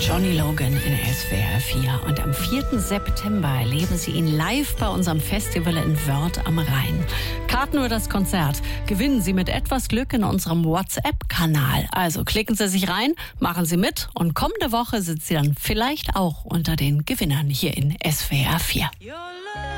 Johnny Logan in SWR 4. Und am 4. September erleben Sie ihn live bei unserem Festival in Wörth am Rhein. Karten für das Konzert gewinnen Sie mit etwas Glück in unserem WhatsApp-Kanal. Also klicken Sie sich rein, machen Sie mit und kommende Woche sind Sie dann vielleicht auch unter den Gewinnern hier in SWR 4.